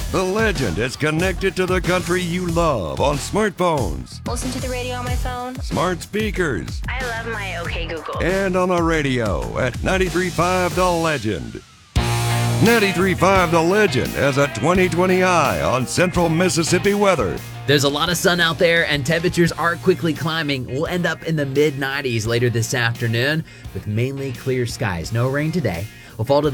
The Legend is connected to the country you love on smartphones, Listen to the radio on my phone. smart speakers, I love my OK Google. and on the radio at 93.5 The Legend. 93.5 The Legend has a 20/20 eye on central Mississippi weather. There's a lot of sun out there, and temperatures are quickly climbing. We'll end up in the mid-90s later this afternoon with mainly clear skies. No rain today. We'll fall to the